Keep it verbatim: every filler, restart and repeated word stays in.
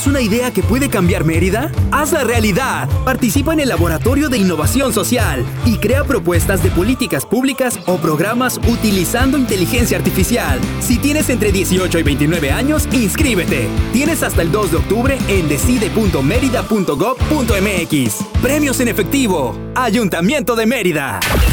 ¿Tienes una idea que puede cambiar Mérida? ¡Hazla realidad! Participa en el Laboratorio de Innovación Social y crea propuestas de políticas públicas o programas utilizando inteligencia artificial. Si tienes entre dieciocho y veintinueve años, inscríbete. Tienes hasta el dos de octubre en decide punto mérida punto gob punto mx. Premios en efectivo. Ayuntamiento de Mérida.